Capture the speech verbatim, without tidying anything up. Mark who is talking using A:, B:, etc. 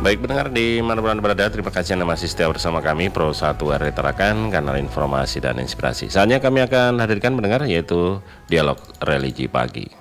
A: Baik pendengar di mana Anda berada, terima kasih Anda masih setia bersama kami Pro satu R Tarakan, kanal informasi dan inspirasi. Saatnya kami akan hadirkan pendengar yaitu Dialog Religi Pagi.